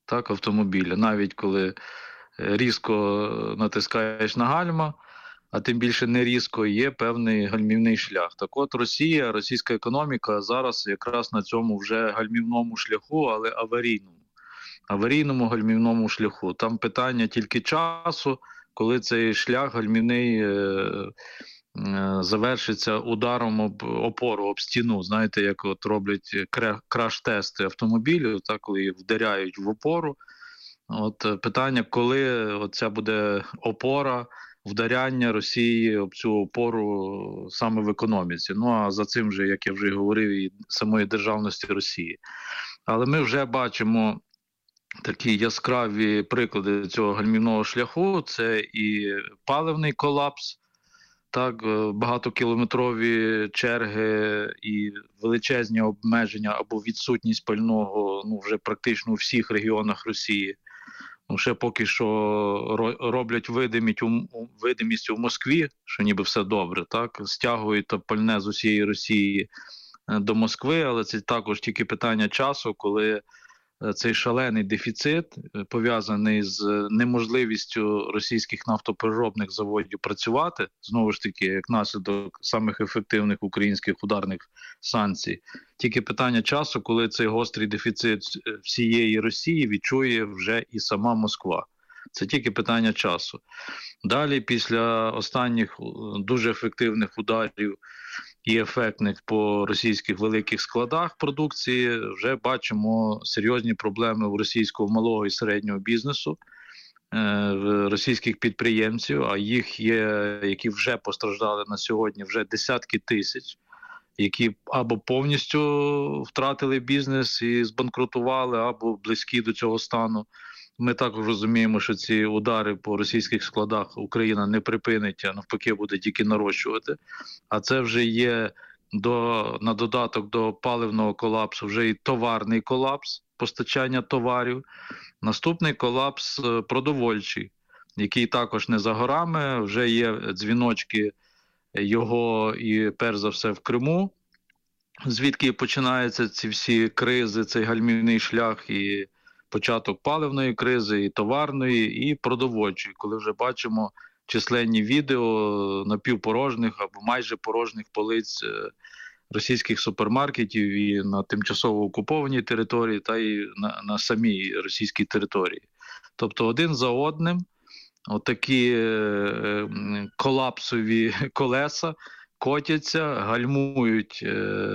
так, автомобіля. Навіть коли різко натискаєш на гальма, а тим більше не різко, є певний гальмівний шлях. Так от Росія, російська економіка зараз якраз на цьому вже гальмівному шляху, але аварійному гальмівному шляху. Там питання тільки часу, коли цей шлях гальмівний завершиться ударом об опору, об стіну. Знаєте, як от роблять краш-тести автомобілів, так, коли вдаряють в опору. От питання, коли оця буде опора, вдаряння Росії об цю опору саме в економіці. Ну а за цим же, як я вже говорив, і самої державності Росії. Але ми вже бачимо такі яскраві приклади цього гальмівного шляху. Це і паливний колапс, так, багатокілометрові черги і величезні обмеження або відсутність пального, ну, вже практично у всіх регіонах Росії. Ну, ще поки що роблять видимість у Москві, що ніби все добре, так, стягують то пальне з усієї Росії до Москви, але це також тільки питання часу, коли цей шалений дефіцит, пов'язаний з неможливістю російських нафтопереробних заводів працювати, знову ж таки, як наслідок самих ефективних українських ударних санкцій, тільки питання часу, коли цей гострий дефіцит всієї Росії відчує вже і сама Москва. Це тільки питання часу. Далі, після останніх дуже ефективних ударів і ефектних по російських великих складах продукції, вже бачимо серйозні проблеми у російського малого і середнього бізнесу, російських підприємців, а їх є, які вже постраждали на сьогодні, вже десятки тисяч, які або повністю втратили бізнес і збанкрутували, або близькі до цього стану. Ми також розуміємо, що ці удари по російських складах Україна не припинить, а навпаки буде тільки нарощувати. А це вже є на додаток до паливного колапсу, вже і товарний колапс, постачання товарів. Наступний колапс продовольчий, який також не за горами, вже є дзвіночки його і перш за все в Криму, звідки починаються ці всі кризи, цей гальмівний шлях і початок паливної кризи, і товарної, і продовольчої, коли вже бачимо численні відео напівпорожніх або майже порожніх полиць російських супермаркетів і на тимчасово окупованій території, та й на самій російській території. Тобто один за одним отакі колапсові колеса котяться, гальмують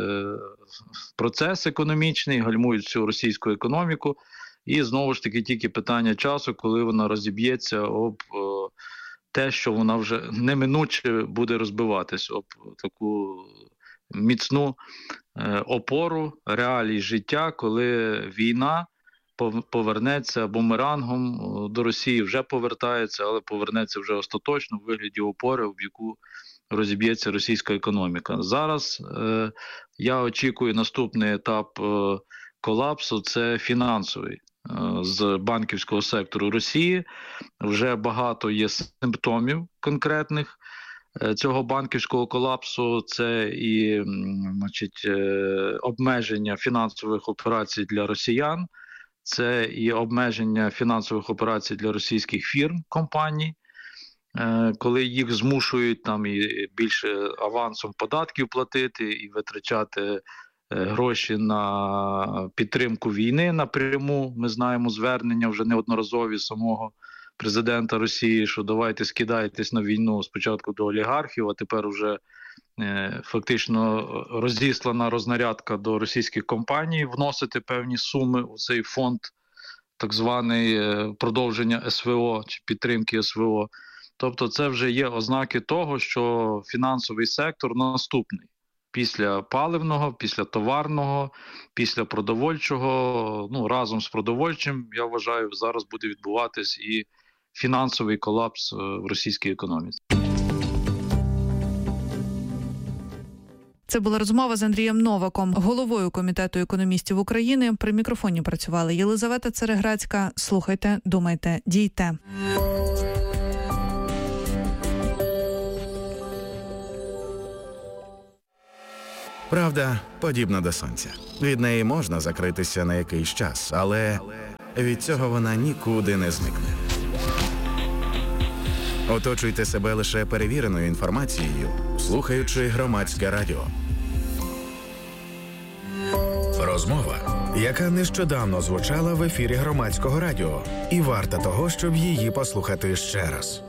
процес економічний, гальмують всю російську економіку. І знову ж таки тільки питання часу, коли вона розіб'ється об те, що вона вже неминуче буде розбиватись, об таку міцну опору реалій життя, коли війна повернеться бумерангом до Росії, вже повертається, але повернеться вже остаточно в вигляді опори, об яку розіб'ється російська економіка. Зараз я очікую наступний етап колапсу – це фінансовий. З банківського сектору Росії вже багато є симптомів конкретних цього банківського колапсу. Це і, значить, обмеження фінансових операцій для росіян, це і обмеження фінансових операцій для російських фірм, компаній, коли їх змушують там і більше авансом податків платити і витрачати гроші на підтримку війни напряму. Ми знаємо звернення вже неодноразові самого президента Росії, що давайте скидайтесь на війну спочатку до олігархів, а тепер вже фактично розіслана рознарядка до російських компаній вносити певні суми у цей фонд, так званий продовження СВО чи підтримки СВО. Тобто це вже є ознаки того, що фінансовий сектор наступний. Після паливного, після товарного, після продовольчого, ну разом з продовольчим, я вважаю, зараз буде відбуватись і фінансовий колапс в російській економіці. Це була розмова з Андрієм Новаком, головою Комітету економістів України. При мікрофоні працювали Єлизавета Цереграцька. Слухайте, думайте, дійте. Правда подібна до сонця. Від неї можна закритися на якийсь час, але від цього вона нікуди не зникне. Оточуйте себе лише перевіреною інформацією, слухаючи Громадське радіо. Розмова, яка нещодавно звучала в ефірі Громадського радіо, і варта того, щоб її послухати ще раз.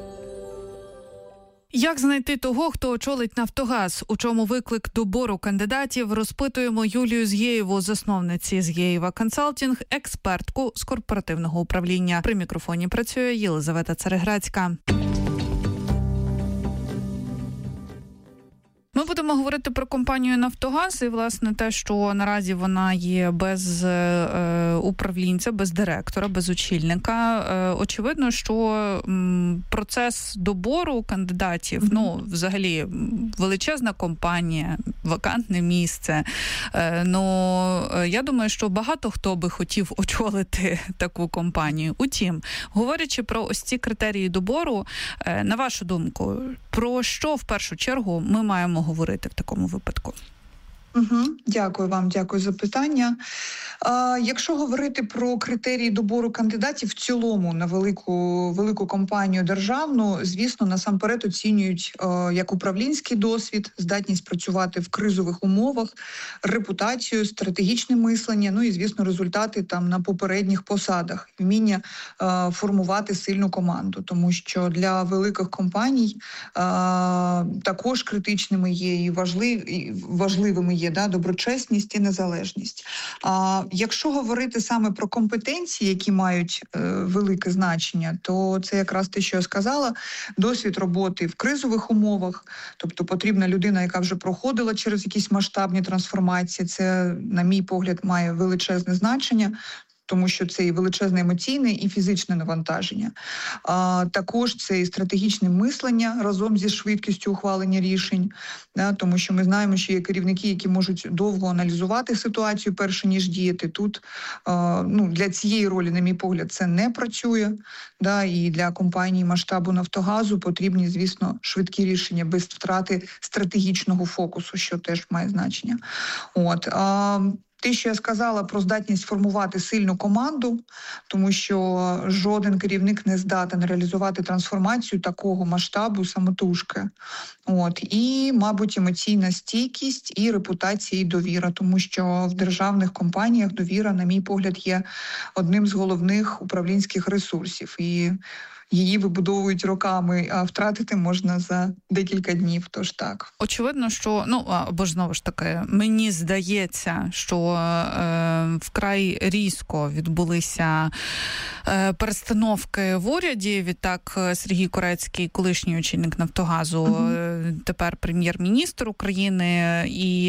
Як знайти того, хто очолить «Нафтогаз»? У чому виклик добору кандидатів? Розпитуємо Юлію Згєєву, засновниці «Згєєва Консалтінг», експертку з корпоративного управління. При мікрофоні працює Єлизавета Цереграцька. Ми будемо говорити про компанію «Нафтогаз» і, власне, те, що наразі вона є без управлінця, без директора, без очільника. Очевидно, що процес добору кандидатів, взагалі, величезна компанія, вакантне місце. Я думаю, що багато хто би хотів очолити таку компанію. Утім, говорячи про ось ці критерії добору, на вашу думку, про що в першу чергу ми маємо говорити в такому випадку? Дякую вам, дякую за питання. Якщо говорити про критерії добору кандидатів в цілому на велику компанію державну, звісно, насамперед оцінюють як управлінський досвід, здатність працювати в кризових умовах, репутацію, стратегічне мислення, і, звісно, результати там на попередніх посадах, вміння формувати сильну команду, тому що для великих компаній також критичними є і важливими є доброчесність і незалежність. Якщо говорити саме про компетенції, які мають велике значення, то це якраз те, що я сказала, досвід роботи в кризових умовах, тобто потрібна людина, яка вже проходила через якісь масштабні трансформації, це, на мій погляд, має величезне значення, тому що це і величезне емоційне, і фізичне навантаження. Також це і стратегічне мислення разом зі швидкістю ухвалення рішень, тому що ми знаємо, що є керівники, які можуть довго аналізувати ситуацію, перше ніж діяти. Тут для цієї ролі, на мій погляд, це не працює. І для компанії масштабу «Нафтогазу» потрібні, звісно, швидкі рішення без втрати стратегічного фокусу, що теж має значення. Те, що я сказала про здатність формувати сильну команду, тому що жоден керівник не здатен реалізувати трансформацію такого масштабу самотужки. І, мабуть, емоційна стійкість і репутація, і довіра, тому що в державних компаніях довіра, на мій погляд, є одним з головних управлінських ресурсів. І її вибудовують роками, а втратити можна за декілька днів, тож так. Очевидно, що, або ж знову ж таки, мені здається, що вкрай різко відбулися перестановки в уряді. Відтак Сергій Корецький, колишній очільник «Нафтогазу», тепер прем'єр-міністр України, і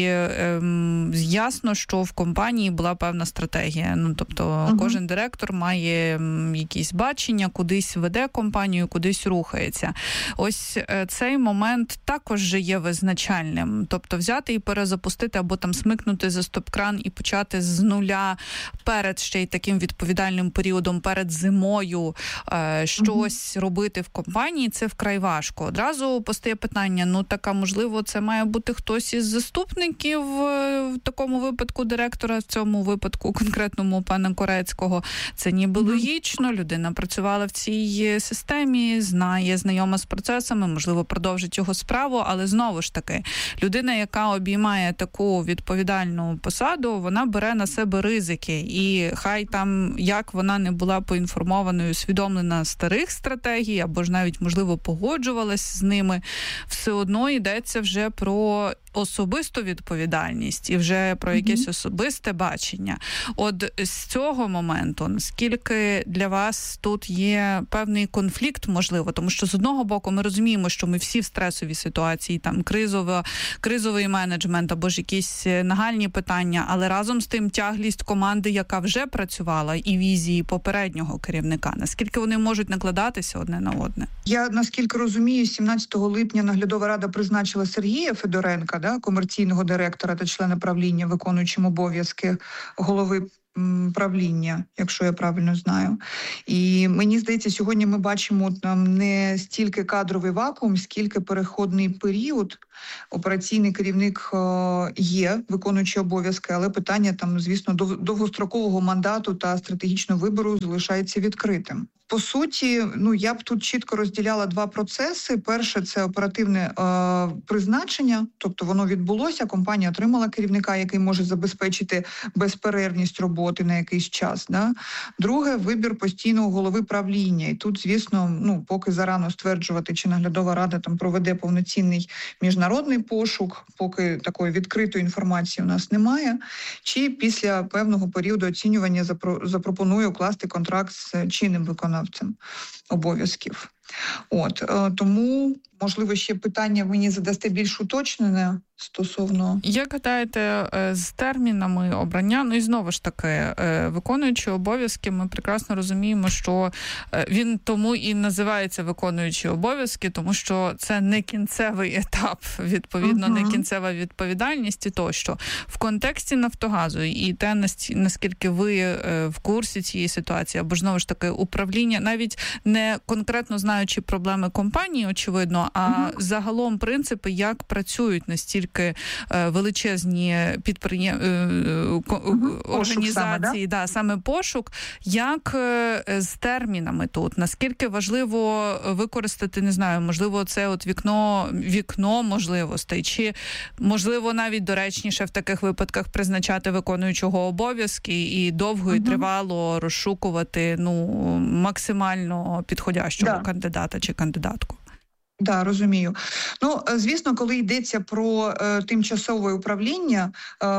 ясно, що в компанії була певна стратегія. Тобто кожен директор має якісь бачення, кудись веде компанію, кудись рухається. Ось цей момент також же є визначальним. Тобто взяти і перезапустити або там смикнути за стоп-кран і почати з нуля перед ще й таким відповідальним періодом, перед зимою щось робити в компанії, це вкрай важко. Одразу постає питання, а можливо це має бути хтось із заступників в такому випадку директора, в цьому випадку конкретному пана Корецького. Це ніби логічно, людина працювала в цій системі, знайома з процесами, можливо, продовжить його справу, але знову ж таки, людина, яка обіймає таку відповідальну посаду, вона бере на себе ризики. І хай там, як вона не була поінформованою, усвідомлена старих стратегій, або ж навіть, можливо, погоджувалась з ними, все одно йдеться вже про особисту відповідальність і вже про якесь особисте бачення. От з цього моменту, наскільки для вас тут є певний конфлікт, можливо, тому що з одного боку ми розуміємо, що ми всі в стресовій ситуації, там кризовий менеджмент або ж якісь нагальні питання, але разом з тим тяглість команди, яка вже працювала, і візії попереднього керівника, наскільки вони можуть накладатися одне на одне? Я, наскільки розумію, 17 липня наглядова рада призначила Сергія Федоренка, комерційного директора та члена правління, виконуючим обов'язки голови правління, якщо я правильно знаю. І мені здається, сьогодні ми бачимо там не стільки кадровий вакуум, скільки переходний період. Операційний керівник є, виконуючи обов'язки, але питання там, звісно, довгострокового мандату та стратегічного вибору залишається відкритим. По суті, я б тут чітко розділяла два процеси. Перше – це оперативне призначення, тобто воно відбулося, компанія отримала керівника, який може забезпечити безперервність роботи на якийсь час. Да? Друге – вибір постійного голови правління. І тут, звісно, поки зарано стверджувати, чи наглядова рада там проведе повноцінний міжнародний пошук, поки такої відкритої інформації у нас немає, чи після певного періоду оцінювання запропонує укласти контракт з чинним виконавцем обов'язків. Тому, можливо, ще питання мені задасте більш уточнене стосовно... Як гадаєте, з термінами обрання, і знову ж таки, виконуючи обов'язки, ми прекрасно розуміємо, що він тому і називається виконуючі обов'язки, тому що це не кінцевий етап, відповідно, не кінцева відповідальність і тощо. В контексті «Нафтогазу» і те, наскільки ви в курсі цієї ситуації, або ж, знову ж таки, управління, навіть не конкретно знаючи проблеми компанії, очевидно, а загалом принципи, як працюють настільки величезні організації, саме пошук, як з термінами тут, наскільки важливо використати, не знаю, можливо, це от вікно можливостей, чи, можливо, навіть доречніше в таких випадках призначати виконуючого обов'язки і довго і тривало розшукувати, максимально підходящого кандидата чи кандидатку. Да, розумію. Звісно, коли йдеться про тимчасове управління,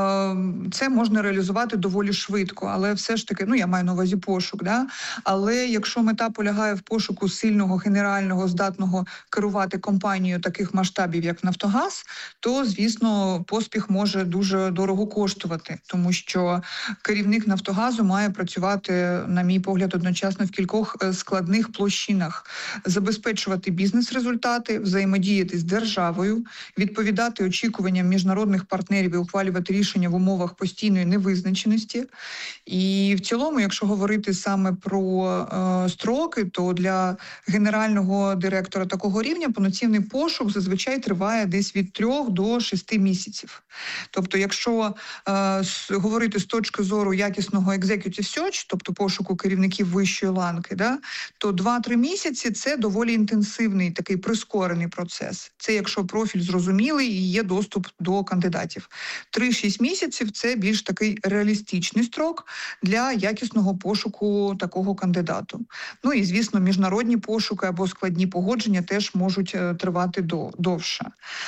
це можна реалізувати доволі швидко, але все ж таки, я маю на увазі пошук, да? Але якщо мета полягає в пошуку сильного, генерального, здатного керувати компанією таких масштабів, як «Нафтогаз», то, звісно, поспіх може дуже дорого коштувати, тому що керівник «Нафтогазу» має працювати, на мій погляд, одночасно в кількох складних площинах, забезпечувати бізнес-результати, взаємодіяти з державою, відповідати очікуванням міжнародних партнерів і ухвалювати рішення в умовах постійної невизначеності. І в цілому, якщо говорити саме про строки, то для генерального директора такого рівня повноцінний пошук зазвичай триває десь від 3 до 6 місяців. Тобто, якщо говорити з точки зору якісного executive search, тобто пошуку керівників вищої ланки, то 2-3 місяці – це доволі інтенсивний такий прискорений процес. Це якщо профіль зрозумілий і є доступ до кандидатів. 3-6 місяців – це більш такий реалістичний строк для якісного пошуку такого кандидату. І, звісно, міжнародні пошуки або складні погодження теж можуть тривати довше.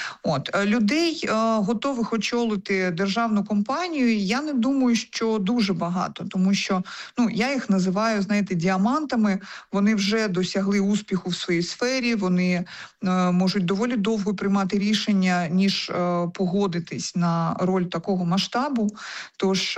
Людей, готових очолити державну компанію, я не думаю, що дуже багато, тому що, я їх називаю, діамантами, вони вже досягли успіху в своїй сфері, вони можуть доволі довго приймати рішення, ніж погодитись на роль такого масштабу. Тож,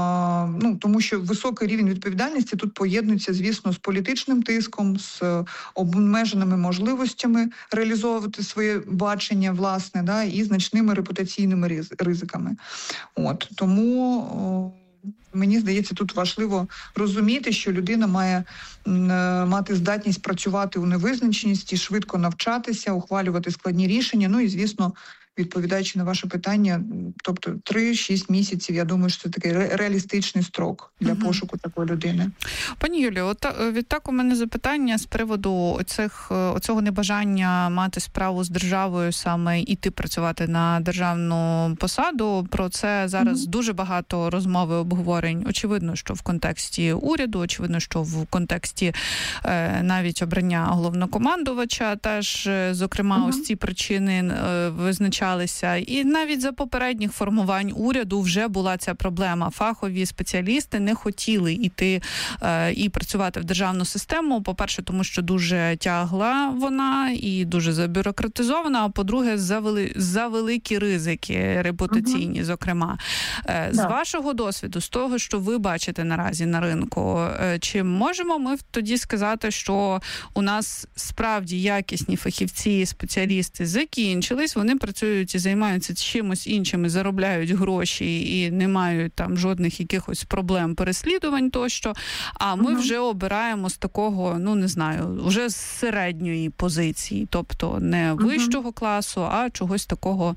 тому що високий рівень відповідальності тут поєднується, звісно, з політичним тиском, з обмеженими можливостями реалізовувати своє бачення, власне, і значними репутаційними ризиками. Тому... Мені здається, тут важливо розуміти, що людина має мати здатність працювати у невизначеності, швидко навчатися, ухвалювати складні рішення. І, звісно, відповідаючи на ваше питання, тобто 3-6 місяців, я думаю, що це такий реалістичний строк для пошуку такої людини. Пані Юлію, відтак у мене запитання з приводу оцього небажання мати справу з державою, саме іти працювати на державну посаду. Про це зараз дуже багато розмови, обговорень. Очевидно, що в контексті уряду, очевидно, що в контексті навіть обрання головнокомандувача теж, зокрема, ось ці причини визначаються. І навіть за попередніх формувань уряду вже була ця проблема. Фахові спеціалісти не хотіли йти і працювати в державну систему. По-перше, тому що дуже тягла вона і дуже забюрократизована, а по-друге, за великі ризики репутаційні, зокрема. З вашого досвіду, з того, що ви бачите наразі на ринку, чи можемо ми тоді сказати, що у нас справді якісні фахівці, спеціалісти закінчились, вони працюють працюють і займаються чимось іншим, і заробляють гроші і не мають там жодних якихось проблем, переслідувань тощо, а ми вже обираємо з такого, ну не знаю, вже з середньої позиції, тобто не вищого класу, а чогось такого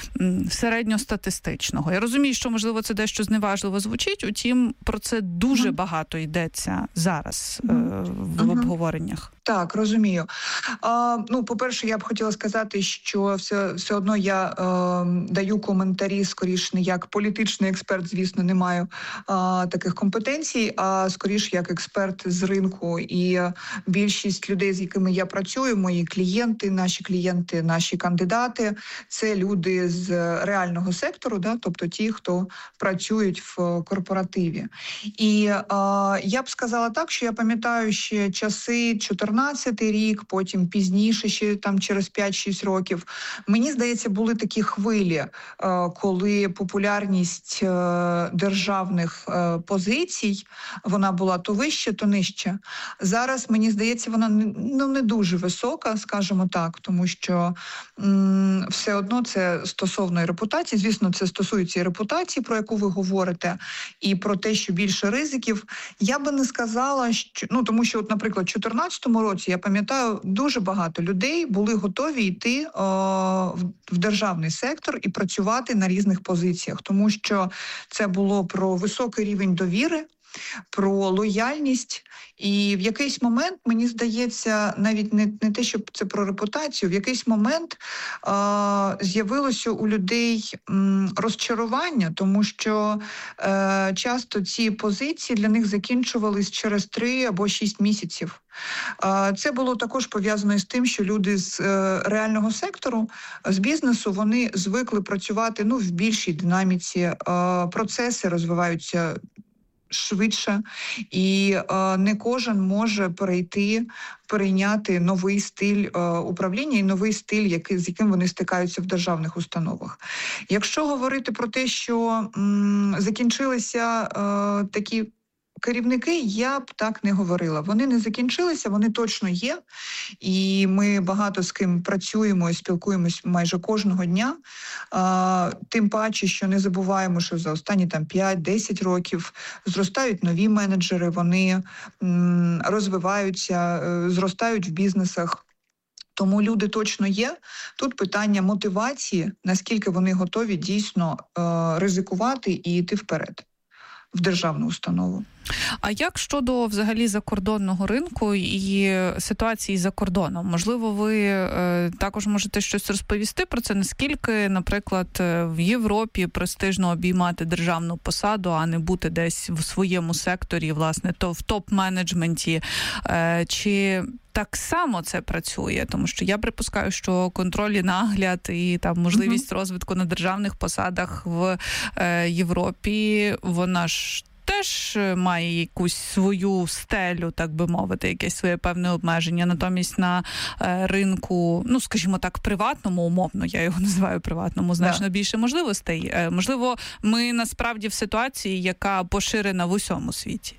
середньостатистичного. Я розумію, що, можливо, це дещо зневажливо звучить, утім, про це дуже багато йдеться зараз в обговореннях. Так, розумію. Ну, по-перше, я б хотіла сказати, що все одно я даю коментарі, скоріш не як політичний експерт, звісно, не маю таких компетенцій, а скоріш як експерт з ринку. І більшість людей, з якими я працюю, мої клієнти, наші кандидати, це люди з реального сектору, да, тобто ті, хто працюють в корпоративі. І я б сказала так, що я пам'ятаю ще часи 14-й рік, потім пізніше, ще там через 5-6 років. Мені здається, були такі хвилі, коли популярність державних позицій, вона була то вище, то нижче. Зараз, мені здається, вона не дуже висока, скажімо так, тому що все одно це стосовно репутації. Звісно, це стосується і репутації, про яку ви говорите, і про те, що більше ризиків. Я би не сказала, що... Ну, тому що, от, наприклад, у 2014 році, я пам'ятаю, дуже багато людей були готові йти в державний сектор і працювати на різних позиціях, тому що це було про високий рівень довіри, про лояльність. І в якийсь момент, мені здається, навіть не те, щоб це про репутацію, в якийсь момент з'явилося у людей розчарування, тому що часто ці позиції для них закінчувались через 3 або 6 місяців. Це було також пов'язано із тим, що люди з реального сектору, з бізнесу, вони звикли працювати в більшій динаміці, процеси розвиваються швидше, і не кожен може перейняти новий стиль управління і новий стиль, з яким вони стикаються в державних установах. Якщо говорити про те, що закінчилися такі керівники, я б так не говорила. Вони не закінчилися, вони точно є. І ми багато з ким працюємо і спілкуємось майже кожного дня. Тим паче, що не забуваємо, що за останні 5-10 років зростають нові менеджери, вони розвиваються, зростають в бізнесах. Тому люди точно є. Тут питання мотивації, наскільки вони готові дійсно ризикувати і йти вперед в державну установу. А як щодо взагалі закордонного ринку і ситуації за кордоном? Можливо, ви також можете щось розповісти про це? Наскільки, наприклад, в Європі престижно обіймати державну посаду, а не бути десь в своєму секторі, власне, то в топ-менеджменті? Чи так само це працює? Тому що я припускаю, що контроль і нагляд і там можливість розвитку на державних посадах в Європі, вона ж теж має якусь свою стелю, так би мовити, якесь своє певне обмеження. Натомість на ринку, скажімо так, приватному, умовно, я його називаю приватному, значно більше можливостей. Можливо, ми насправді в ситуації, яка поширена в усьому світі.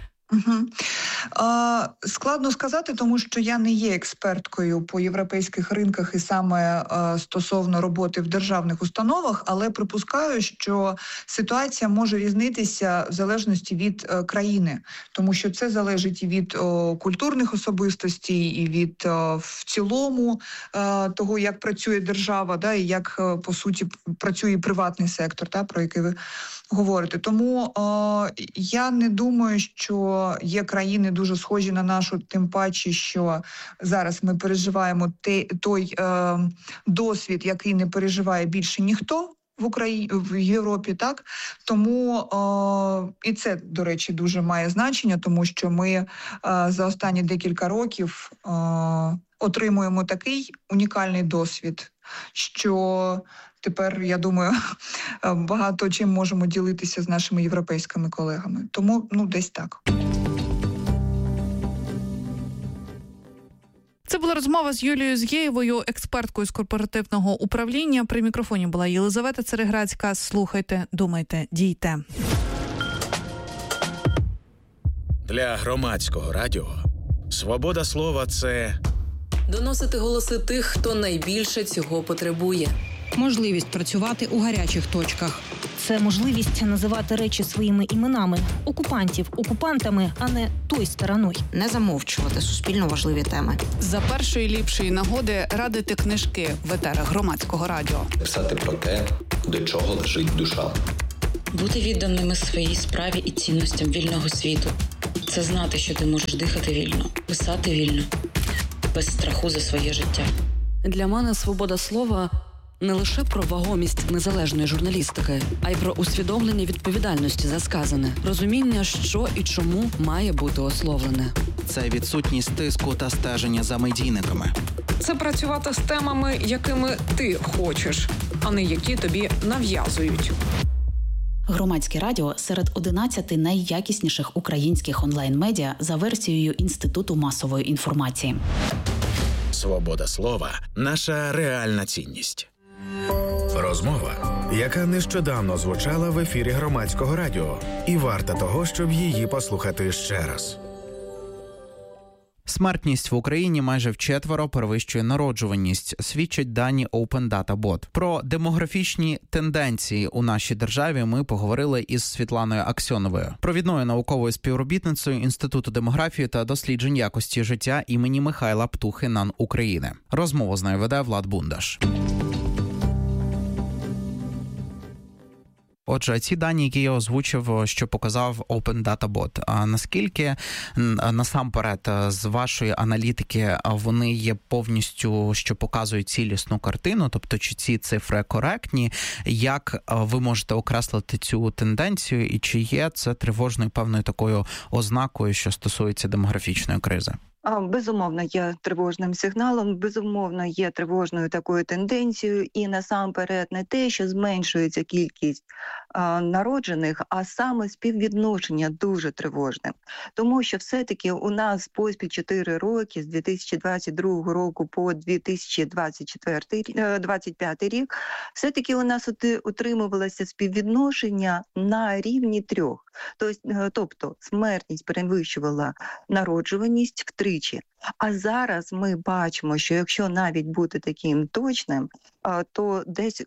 Складно сказати, тому що я не є експерткою по європейських ринках і саме стосовно роботи в державних установах, але припускаю, що ситуація може різнитися в залежності від країни, тому що це залежить і від культурних особистостей, і від в цілому того, як працює держава, да, і як, по суті, працює приватний сектор, та, про який ви говорите. Тому я не думаю, що є країни дуже схожі на нашу, тим паче, що зараз ми переживаємо той досвід, який не переживає більше ніхто в Європі, так? Тому і це, до речі, дуже має значення, тому що ми за останні декілька років отримуємо такий унікальний досвід, що тепер, я думаю, багато чим можемо ділитися з нашими європейськими колегами. Тому, десь так. Це була розмова з Юлією Згєєвою, експерткою з корпоративного управління. При мікрофоні була Єлизавета Цереграцька. Слухайте, думайте, дійте. Для громадського радіо свобода слова – це... доносити голоси тих, хто найбільше цього потребує. можливість працювати у гарячих точках. Це можливість називати речі своїми іменами. Окупантів окупантами, а не той стороною. Не замовчувати суспільно важливі теми. За першої ліпшої нагоди радити книжки в етерах Громадського радіо. Писати про те, до чого лежить душа. Бути відданими своїй справі і цінностям вільного світу. Це знати, що ти можеш дихати вільно, писати вільно, без страху за своє життя. Для мене свобода слова – не лише про вагомість незалежної журналістики, а й про усвідомлення відповідальності за сказане, розуміння, що і чому має бути ословлене. Це відсутність тиску та стеження за медійниками. Це працювати з темами, якими ти хочеш, а не які тобі нав'язують. Громадське радіо серед 11 найякісніших українських онлайн-медіа за версією Інституту масової інформації. Свобода слова – наша реальна цінність. Розмова, яка нещодавно звучала в ефірі Громадського радіо, і варта того, щоб її послухати ще раз. Смертність в Україні майже вчетверо перевищує народжуваність, свідчать дані Open Data Bot. Про демографічні тенденції у нашій державі ми поговорили із Світланою Аксьоновою, провідною науковою співробітницею Інституту демографії та досліджень якості життя імені Михайла Птухи НАН України. Розмову з нею веде Влад Бундаш. Отже, ці дані, які я озвучив, що показав Open Data Bot, а наскільки насамперед з вашої аналітики вони є повністю, що показують цілісну картину, тобто чи ці цифри коректні, як ви можете окреслити цю тенденцію і чи є це тривожною певною такою ознакою, що стосується демографічної кризи? Безумовно, є тривожним сигналом, безумовно, є тривожною такою тенденцією, і насамперед не те, що зменшується кількість народжених, а саме співвідношення дуже тривожне. Тому що все-таки у нас поспіль 4 роки, з 2022 року по 2025 рік, все-таки у нас утримувалося співвідношення на рівні 3. Тобто смертність перевищувала народжуваність втричі. А зараз ми бачимо, що якщо навіть бути таким точним, то десь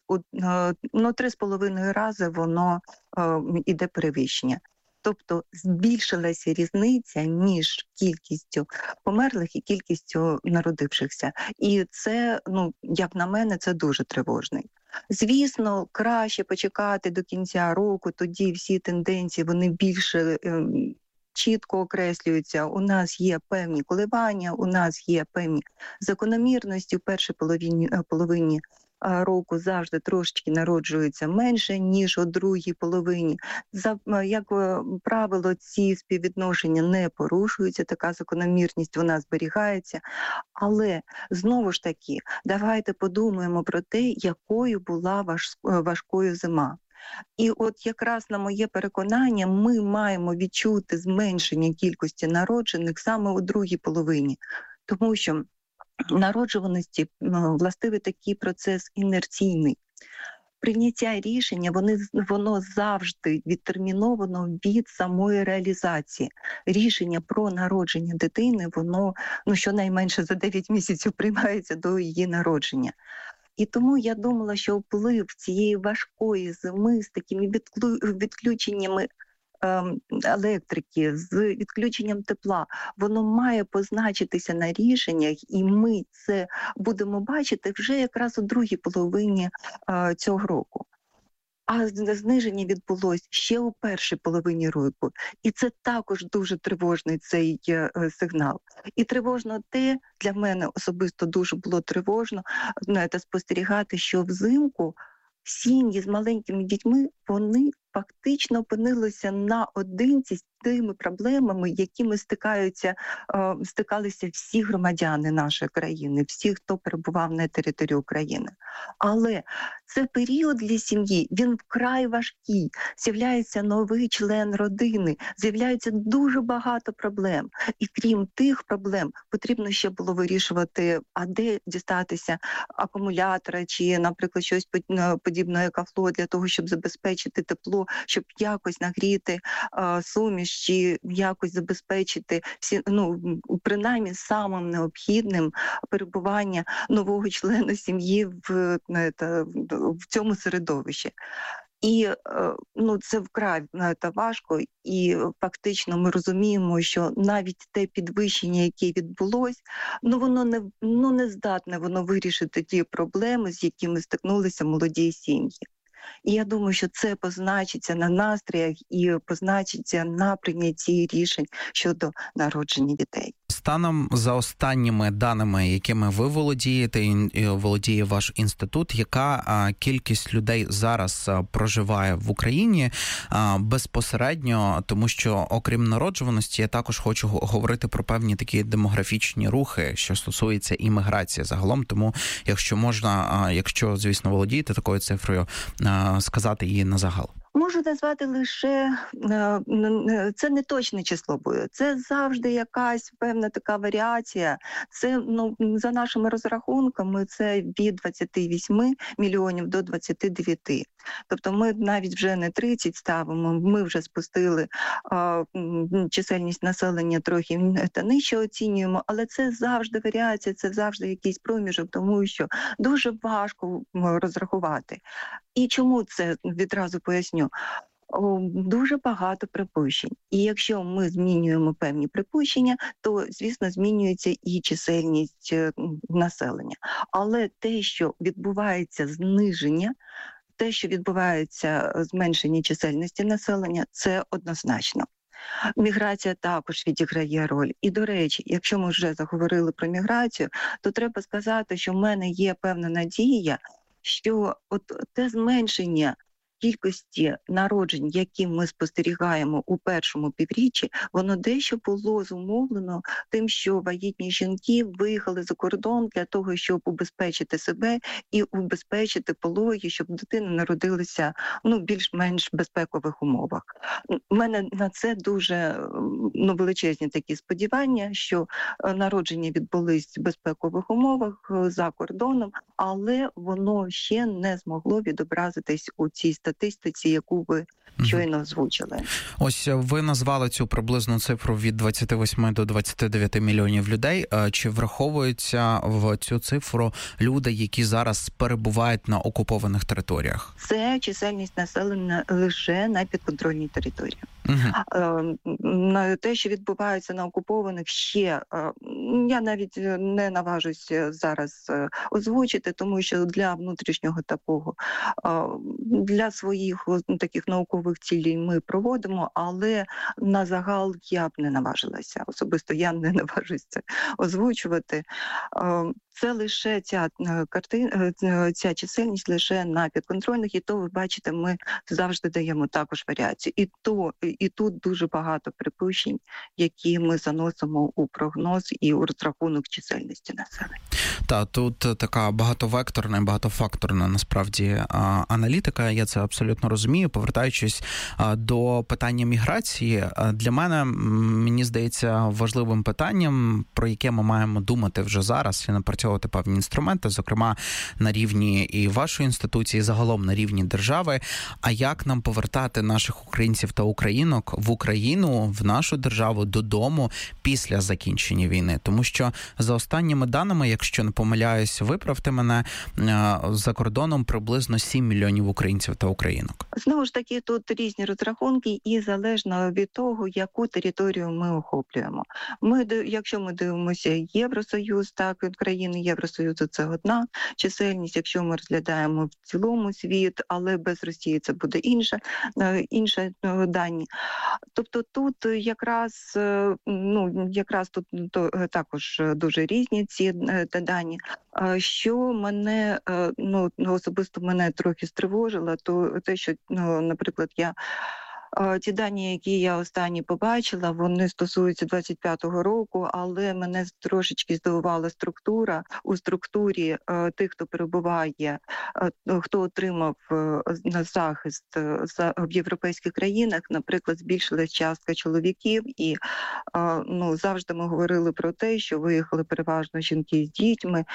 3,5 рази воно іде перевищення. Тобто збільшилася різниця між кількістю померлих і кількістю народившихся. І це, як на мене, це дуже тривожний. Звісно, краще почекати до кінця року, тоді всі тенденції, вони більше чітко окреслюються. У нас є певні коливання, у нас є певні закономірності. В першій половині року завжди трошечки народжується менше, ніж у другій половині. Як правило, ці співвідношення не порушуються, така закономірність вона зберігається. Але, знову ж таки, давайте подумаємо про те, якою була важкою зима. І от якраз на моє переконання, ми маємо відчути зменшення кількості народжених саме у другій половині. Тому що народжуваності властивий такий процес інерційний. Прийняття рішення, воно завжди відтерміновано від самої реалізації. Рішення про народження дитини, воно щонайменше за 9 місяців приймається до її народження. І тому я думала, що вплив цієї важкої зими з такими відключеннями електрики, з відключенням тепла, воно має позначитися на рішеннях, і ми це будемо бачити вже якраз у другій половині цього року. А зниження відбулося ще у першій половині року. І це також дуже тривожний цей сигнал. І тривожно те, для мене особисто дуже було тривожно спостерігати, що взимку сім'ї з маленькими дітьми, вони фактично опинилися наодинці з тими проблемами, якими стикалися всі громадяни нашої країни, всі, хто перебував на території України. Але це період для сім'ї, він вкрай важкий. З'являється новий член родини, з'являється дуже багато проблем. І крім тих проблем, потрібно ще було вирішувати, а де дістатися акумулятора чи, наприклад, щось подібне, як Афло, для того, щоб забезпечити тепло того, щоб якось нагріти суміш чи якось забезпечити всі, принаймні самим необхідним перебування нового члена сім'ї в цьому середовищі. І це вкрай важко, і фактично ми розуміємо, що навіть те підвищення, яке відбулось, воно не здатне вирішити ті проблеми, з якими стикнулися молоді сім'ї. І я думаю, що це позначиться на настроях і позначиться на прийнятті рішень щодо народження дітей. Станом за останніми даними, якими ви володієте і володіє ваш інститут, яка кількість людей зараз проживає в Україні безпосередньо, тому що окрім народжуваності, я також хочу говорити про певні такі демографічні рухи, що стосується імміграції загалом, тому якщо можна, якщо, звісно, володієте такою цифрою, сказати її на загал. Можу назвати лише, це не точне число буде, це завжди якась певна така варіація. Це, за нашими розрахунками, це від 28 мільйонів до 29. Тобто ми навіть вже не 30 ставимо, ми вже спустили чисельність населення трохи та нижче оцінюємо, але це завжди варіація, це завжди якийсь проміжок, тому що дуже важко розрахувати. І чому це, відразу поясню. Дуже багато припущень. І якщо ми змінюємо певні припущення, то, звісно, змінюється і чисельність населення. Але те, що відбувається зниження, те, що відбувається зменшення чисельності населення, це однозначно. Міграція також відіграє роль. І, до речі, якщо ми вже заговорили про міграцію, то треба сказати, що в мене є певна надія, що те зменшення кількості народжень, які ми спостерігаємо у першому півріччі, воно дещо було зумовлено тим, що вагітні жінки виїхали за кордон для того, щоб убезпечити себе і убезпечити пологи, щоб дитина народилася більш-менш безпекових умовах. У мене на це дуже величезні такі сподівання, що народження відбулись в безпекових умовах за кордоном, але воно ще не змогло відобразитись у цій статистиці, яку ви щойно озвучили. Ось ви назвали цю приблизну цифру від 28 до 29 мільйонів людей. Чи враховуються в цю цифру люди, які зараз перебувають на окупованих територіях? Це чисельність населення лише на підконтрольній території. Те, що відбувається на окупованих, ще я навіть не наважуся зараз озвучити, тому що для внутрішнього такого, для своїх таких наукових цілей ми проводимо, але на загал я б не наважилася. Особисто я не наважуся це озвучувати. Це лише ця чисельність лише на підконтрольних, і то, ви бачите, ми завжди даємо також варіацію. І тут дуже багато припущень, які ми заносимо у прогноз і у розрахунок чисельності населення. Та тут така багатовекторна і багатофакторна насправді аналітика, я це абсолютно розумію. Повертаючись до питання міграції, для мене, мені здається, важливим питанням, про яке ми маємо думати вже зараз і напрацьовувати певні інструменти, зокрема на рівні і вашої інституції, і загалом на рівні держави, а як нам повертати наших українців та українок в Україну, в нашу державу, додому після закінчення війни. Тому що за останніми даними, якщо не помиляюсь, виправте мене, за кордоном приблизно 7 мільйонів українців та українок. Знову ж таки, тут різні розрахунки і залежно від того, яку територію ми охоплюємо. Якщо ми дивимося Євросоюз, так, країни Євросоюзу це одна чисельність, якщо ми розглядаємо в цілому світ, але без Росії це буде інше дані. Тобто тут якраз тут також дуже різні ці дані. Що мене, особисто мене трохи стривожило, то те, що, наприклад, ті дані, які я останні побачила, вони стосуються 25-го року, але мене трошечки здивувала структура. У структурі тих, хто перебуває, хто отримав захист в європейських країнах, наприклад, збільшилась частка чоловіків, і завжди ми говорили про те, що виїхали переважно жінки з дітьми,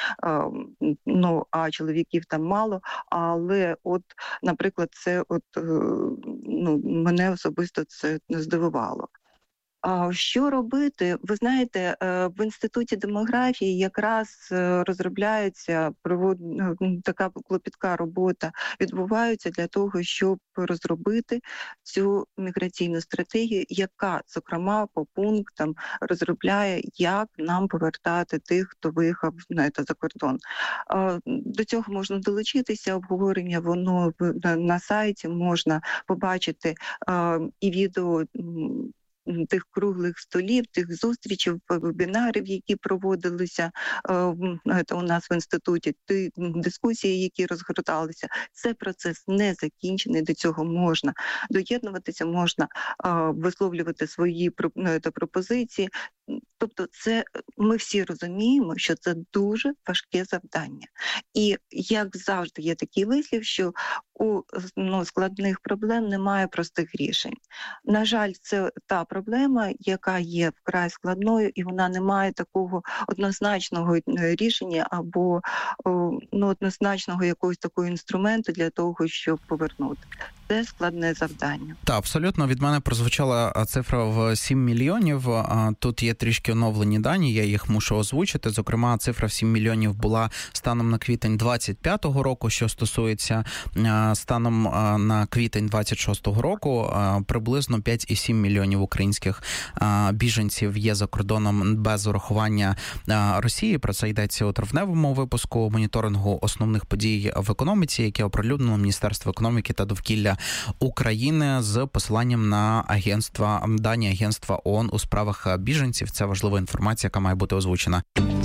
а чоловіків там мало, але наприклад, це мене особисто це здивувало. А що робити? Ви знаєте, в Інституті демографії якраз розробляється, така клопітка робота відбувається для того, щоб розробити цю міграційну стратегію, яка, зокрема, по пунктам розробляє, як нам повертати тих, хто виїхав за кордон. До цього можна долучитися, обговорення, воно на сайті, можна побачити і відео тих круглих столів, тих зустрічей, вебінарів, які проводилися у нас в інституті, ті дискусії, які розгорталися. Це процес не закінчений, до цього можна доєднуватися, можна висловлювати свої пропозиції. Тобто ми всі розуміємо, що це дуже важке завдання. І, як завжди, є такий вислів, що у складних проблем немає простих рішень. На жаль, це та проблема, яка є вкрай складною, і вона не має такого однозначного рішення або однозначного якогось такого інструменту для того, щоб повернути. Це складне завдання. Так, абсолютно. Від мене прозвучала цифра в 7 мільйонів. Тут є трішки оновлені дані, я їх мушу озвучити. Зокрема, цифра в 7 мільйонів була станом на квітень 25-го року, що стосується станом на квітень 26-го року. Приблизно 5,7 мільйонів українських біженців є за кордоном без урахування Росії. Про це йдеться у травневому випуску моніторингу основних подій в економіці, яке оприлюднило Міністерство економіки та довкілля України з посиланням на дані агентства ООН у справах біженців. Це важлива інформація, яка має бути озвучена.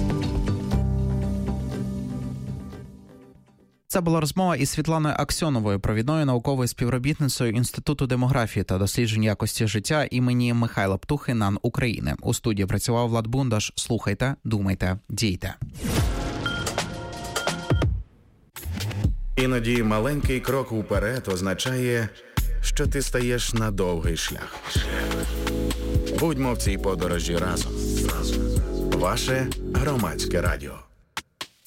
Це була розмова із Світланою Аксьоновою, провідною науковою співробітницею Інституту демографії та досліджень якості життя імені Михайла Птухи НАН України. У студії працював Влад Бундаш. Слухайте, думайте, дійте. Іноді маленький крок уперед означає, що ти стаєш на довгий шлях. Будьмо в цій подорожі разом. Ваше Громадське радіо.